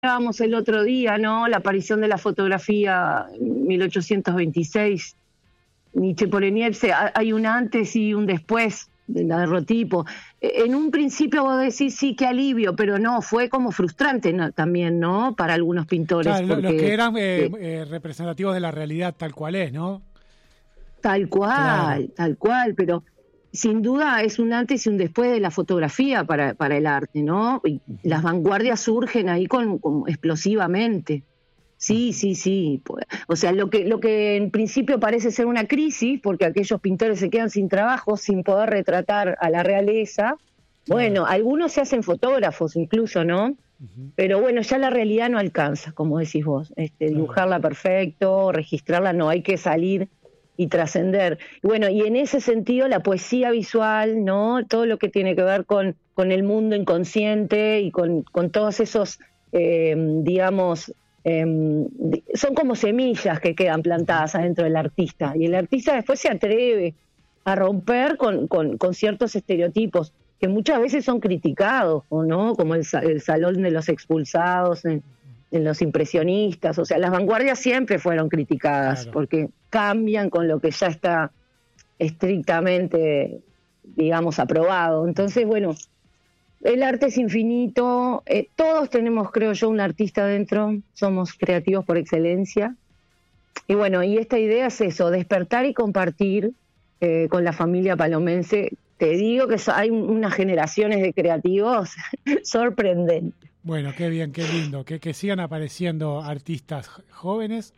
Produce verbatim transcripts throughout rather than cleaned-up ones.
hablábamos el otro día, ¿no? La aparición de la fotografía en mil ochocientos veintiséis. Nietzsche Poleniev, hay un antes y un después del daguerrotipo. En un principio vos decís, sí, qué alivio, pero no, fue como frustrante, ¿no? También, ¿no? Para algunos pintores. Claro, porque, los que eran eh, eh, eh, representativos de la realidad tal cual es, ¿no? Tal cual, Claro. tal cual, pero sin duda es un antes y un después de la fotografía para, para el arte, ¿no? Y las vanguardias surgen ahí con, con explosivamente. Sí, sí, sí. O sea, lo que, lo que en principio parece ser una crisis, porque aquellos pintores se quedan sin trabajo, sin poder retratar a la realeza. Bueno, Claro. algunos se hacen fotógrafos incluso, ¿no? Uh-huh. Pero bueno, ya la realidad no alcanza, como decís vos. Este, Claro. Dibujarla perfecto, registrarla, no, hay que salir y trascender. Bueno, y en ese sentido la poesía visual, ¿no? Todo lo que tiene que ver con, con el mundo inconsciente y con, con todos esos, eh, digamos, eh, son como semillas que quedan plantadas adentro del artista. Y el artista después se atreve a romper con, con, con ciertos estereotipos que muchas veces son criticados, ¿no? Como el, el salón de los expulsados, en, en los impresionistas. O sea, las vanguardias siempre fueron criticadas, Claro. porque cambian con lo que ya está estrictamente, digamos, aprobado. Entonces, bueno, el arte es infinito, eh, todos tenemos, creo yo, un artista dentro, somos creativos por excelencia. Y bueno, y esta idea es eso, despertar y compartir eh, con la familia palomense. Te digo que hay unas generaciones de creativos sorprendentes. Bueno, qué bien, qué lindo, que, que sigan apareciendo artistas jóvenes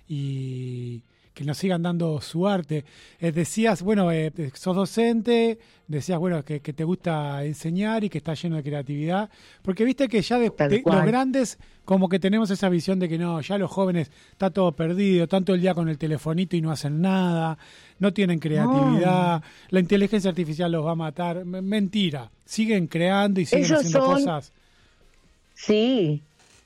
y que nos sigan dando su arte. Eh, decías, bueno, eh, sos docente, decías, bueno, que, que te gusta enseñar y que estás lleno de creatividad, porque viste que ya de, de, los grandes como que tenemos esa visión de que no, ya los jóvenes está todo perdido, tanto el día con el telefonito y no hacen nada, no tienen creatividad, no. La inteligencia artificial los va a matar. M- mentira, siguen creando y siguen Ellos haciendo son... cosas. Sí,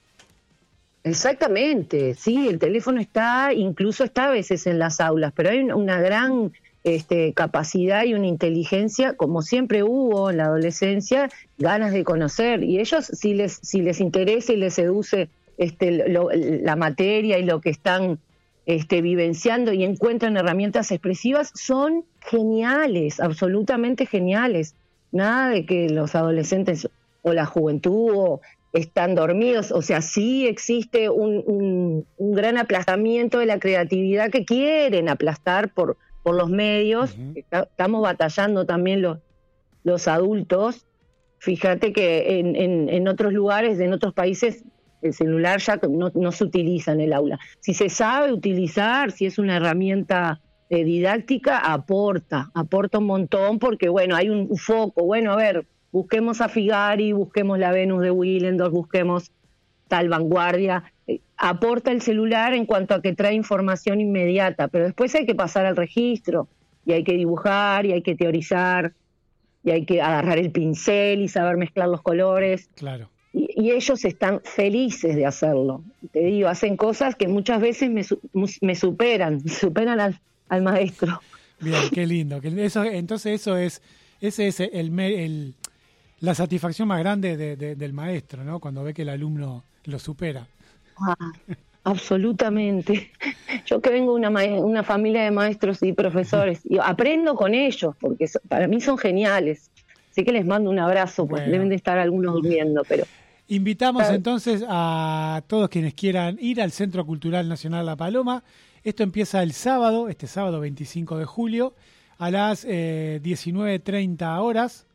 exactamente, sí, el teléfono está, incluso está a veces en las aulas, pero hay una gran este, capacidad y una inteligencia, como siempre hubo en la adolescencia, ganas de conocer, y ellos si les, si les interesa y les seduce este, lo, la materia y lo que están este, vivenciando y encuentran herramientas expresivas, son geniales, absolutamente geniales. Nada de que los adolescentes o la juventud o están dormidos, o sea, sí existe un, un, un gran aplastamiento de la creatividad que quieren aplastar por, por los medios. Uh-huh. Está, estamos batallando también los, los adultos. Fíjate que en, en, en otros lugares, en otros países, el celular ya no, no se utiliza en el aula. Si se sabe utilizar, si es una herramienta eh, didáctica, aporta, aporta un montón, porque bueno, hay un foco, bueno, a ver, busquemos a Figari, busquemos la Venus de Willendorf, busquemos tal vanguardia. Eh, aporta el celular en cuanto a que trae información inmediata, pero después hay que pasar al registro, y hay que dibujar, y hay que teorizar, y hay que agarrar el pincel y saber mezclar los colores. Claro. Y, y ellos están felices de hacerlo. Te digo, hacen cosas que muchas veces me, me superan, superan al, al maestro. Bien, qué lindo. Eso, entonces eso es, ese es el... el la satisfacción más grande de, de, del maestro, ¿no? Cuando ve que el alumno lo supera. Ah, absolutamente. Yo que vengo de una, una familia de maestros y profesores, y aprendo con ellos, porque so, para mí son geniales. Así que les mando un abrazo, pues bueno. Deben de estar algunos durmiendo, pero... Invitamos entonces a todos quienes quieran ir al Centro Cultural Nacional La Paloma. Esto empieza el sábado, este sábado veinticinco de julio, a las eh, diecinueve treinta horas.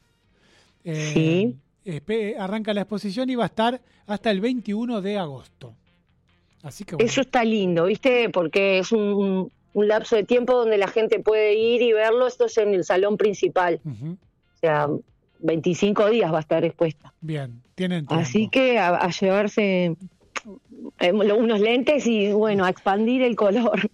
Eh, sí. eh, arranca la exposición y va a estar hasta el veintiuno de agosto. Así que bueno. Eso está lindo, ¿viste? Porque es un, un lapso de tiempo donde la gente puede ir y verlo. Esto es en el salón principal. Uh-huh. O sea, veinticinco días va a estar expuesta. Bien, tienen tiempo. Así que a, a llevarse eh, unos lentes y, bueno, a expandir el color.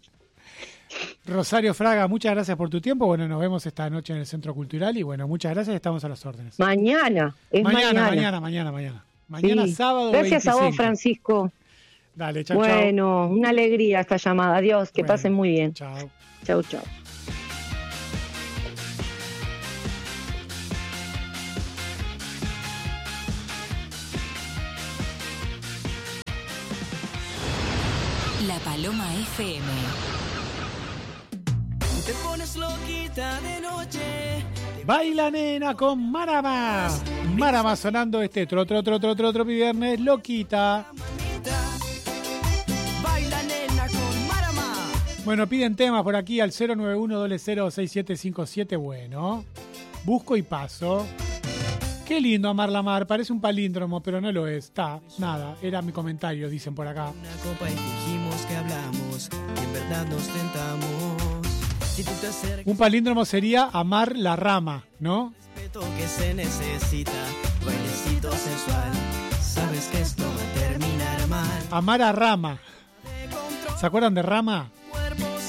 Rosario Fraga, muchas gracias por tu tiempo. Bueno, nos vemos esta noche en el Centro Cultural y bueno, muchas gracias, estamos a las órdenes. Mañana, es mañana. Mañana, mañana, mañana, mañana. Mañana sí. sábado Gracias veinticinco. a vos, Francisco. Dale, chau, bueno, chau. Una alegría esta llamada. Adiós, que bueno, pasen muy bien. Chao. Chau, chau. La Paloma F M. Te pones loquita de noche. Baila nena con Marama. Marama sonando este tro tro tro tro tro tro viernes loquita. Baila nena con Marama. Bueno, piden temas por aquí al cero nueve uno cero cero seis siete cinco siete. Bueno, busco y paso. Qué lindo Amar la Mar, parece un palíndromo, pero no lo es. Está, nada, era mi comentario, dicen por acá. Una copa y dijimos que hablamos y en verdad nos tentamos. Si tú te acercas, Un palíndromo sería Amar la Rama, ¿no? respeto que se necesita, bailecito sensual. Sabes que esto va a terminar mal. Amar a Rama. De control ¿Se acuerdan de Rama?